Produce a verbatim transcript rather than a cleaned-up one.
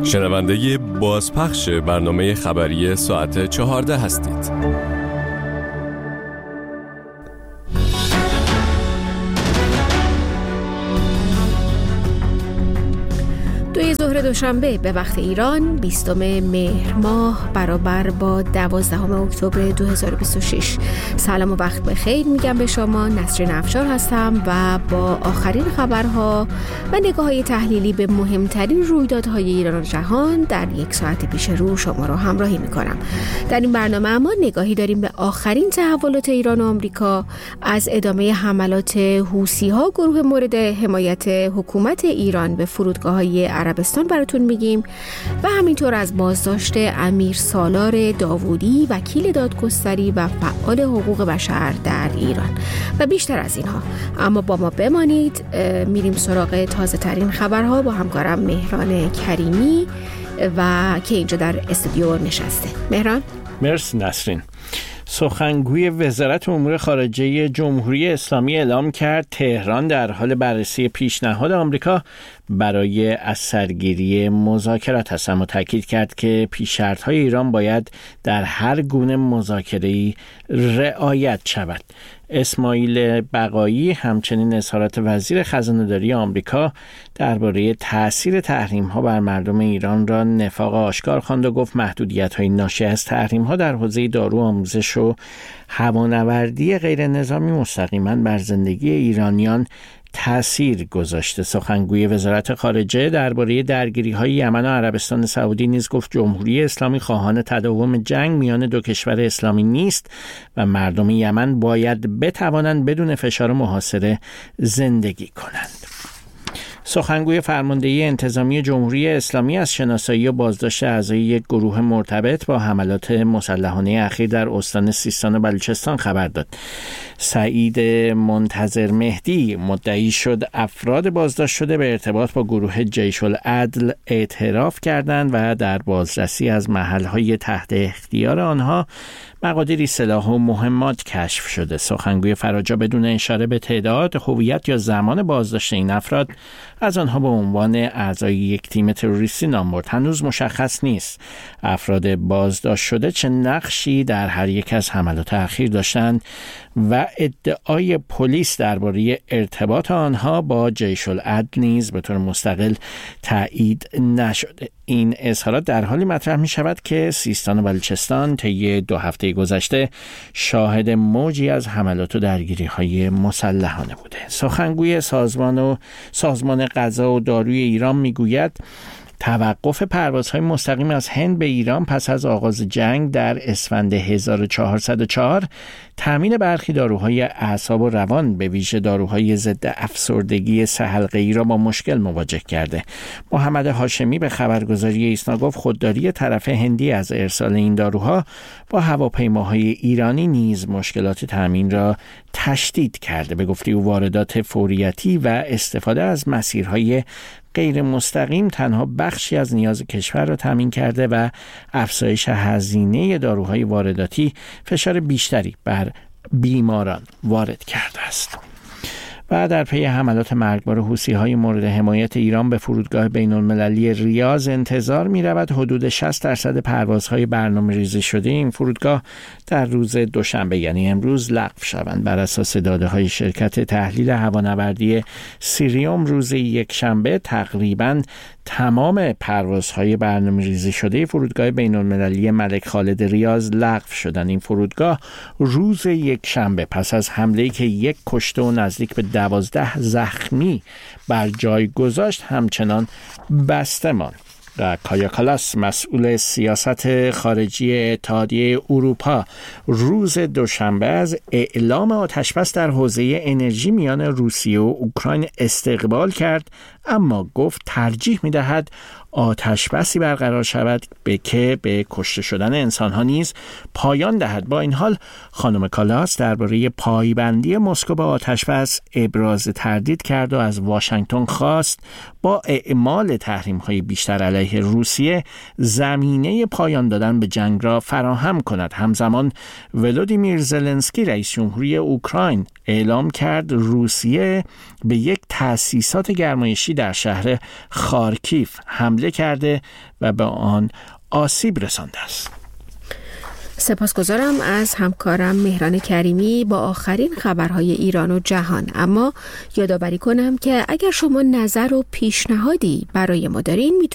شنونده بازپخش برنامه خبری ساعت چهارده هستید. دوی ظهر دوشنبه به وقت ایران بیستم مهر ماه برابر با دوازدهم اکتبر دو هزار و بیست و شش. سلام و وقت بخیر میگم به شما. نسرین افشار هستم و با آخرین خبرها و نگاه‌های تحلیلی به مهمترین رویدادهای ایران و جهان در یک ساعت پیش رو شما را همراهی میکنم. در این برنامه اما نگاهی داریم به آخرین تحولات ایران و آمریکا، از ادامه حملات حوثی‌ها گروه مورد حمایت حکومت ایران به فرودگاه‌های عربستان براتون میگیم و همینطور از بازداشت امیر سالار داوودی وکیل دادگستری و فعال حقوق بشر در ایران و بیشتر از اینها. اما با ما بمانید، میریم سراغ تازه ترین خبرها با همکارم مهران کریمی و که اینجا در استودیو نشسته. مهران. مرسی نسرین. سخنگوی وزارت امور خارجه جمهوری اسلامی اعلام کرد تهران در حال بررسی پیشنهاد آمریکا برای از سرگیری مذاکرات است، اما تاکید کرد که پیش‌شرط‌های ایران باید در هر گونه مذاکره‌ای رعایت شود. اسماعیل بقایی همچنین اظهارات وزیر خزانه‌داری آمریکا درباره تأثیر تحریم‌ها بر مردم ایران را نفاق آشکار خواند و گفت محدودیت‌های ناشی از تحریم‌ها در حوزه دارو، آموزش و هوانوردی غیر نظامی مستقیما بر زندگی ایرانیان تأثیر گذاشته. سخنگوی وزارت خارجه درباره درگیری‌های یمن و عربستان سعودی نیز گفت جمهوری اسلامی خواهان تداوم جنگ میان دو کشور اسلامی نیست و مردم یمن باید بتوانند بدون فشار محاصره زندگی کنند. سخنگوی فرماندهی انتظامی جمهوری اسلامی از شناسایی و بازداشت اعضای یک گروه مرتبط با حملات مسلحانه اخیر در استان سیستان و بلوچستان خبر داد. سعید منتظر مهدی مدعی شد افراد بازداشت شده به ارتباط با گروه جیش العدل اعتراف کردند و در بازرسی از محل‌های تحت اختیار آنها مقادیری سلاح و مهمات کشف شده. سخنگوی فراجا بدون اشاره به تعداد، هویت یا زمان بازداشت این افراد از آنها به عنوان اعضای یک تیم تروریستی نام برد. هنوز مشخص نیست افراد بازداشت شده چه نقشی در هر یک از حملات اخیر داشتند و ادعای پلیس درباره ارتباط آنها با جیش العدل نیز به طور مستقل تایید نشده. این اظهارات در حالی مطرح می شود که سیستان و بلوچستان طی دو هفته گذشته شاهد موجی از حملات و درگیری های مسلحانه بوده. سخنگوی سازمان و سازمان غذا و داروی ایران می گوید توقف پروازهای مستقیم از هند به ایران پس از آغاز جنگ در اسفند هزار و چهارصد و چهار تامین برخی داروهای اعصاب و روان به ویژه داروهای ضد افسردگی سه حلقه‌ای را با مشکل مواجه کرده. محمد هاشمی به خبرگزاری ایسنا گفت خودداری طرف هندی از ارسال این داروها با هواپیماهای ایرانی نیز مشکلات تامین را تشدید کرده. به گفته او واردات فوریتی و استفاده از مسیرهای غیر مستقیم تنها بخشی از نیاز کشور را تامین کرده و افزایش هزینه داروهای وارداتی فشار بیشتری بر بیماران وارد کرده است. و در پی حملات مرگبار حوثی‌های مورد حمایت ایران به فرودگاه بین‌المللی ریاض انتظار می‌رود حدود شصت درصد پروازهای برنامه‌ریزی شده این فرودگاه در روز دوشنبه یعنی امروز لغو شوند. بر اساس داده‌های شرکت تحلیل هوانوردی سیریوم روز یکشنبه تقریباً تمام پروازهای برنامه‌ریزی شده فرودگاه بین‌المللی ملک خالد ریاض لغو شدند. این فرودگاه روز یکشنبه پس از حمله‌ای که یک کشته و نزدیک به دوازده زخمی بر جای گذاشت همچنان بسته ماند. و کایا کالاس مسئول سیاست خارجی اتحادیه اروپا روز دوشنبه از اعلام آتشبس در حوزه انرژی میان روسیه و اوکراین استقبال کرد، اما گفت ترجیح می‌دهد آتشبسی برقرار شود به که به کشته شدن انسان‌ها نیز پایان دهد. با این حال خانم کالاس درباره پایبندی مسکو به آتشبس ابراز تردید کرد و از واشنگتن خواست با اعمال تحریم‌های بیشتر علیه روسیه زمینه پایان دادن به جنگ را فراهم کند. همزمان ولودیمیر زلنسکی رئیس جمهوری اوکراین اعلام کرد روسیه به یک تأسیسات گرمایشی روسی در شهر خارکیف حمله کرده و به آن آسیب رسانده است. سپاسگزارم از همکارم مهران کریمی با آخرین خبرهای ایران و جهان. اما یادآوری کنم که اگر شما نظر و پیشنهادی برای ما دارین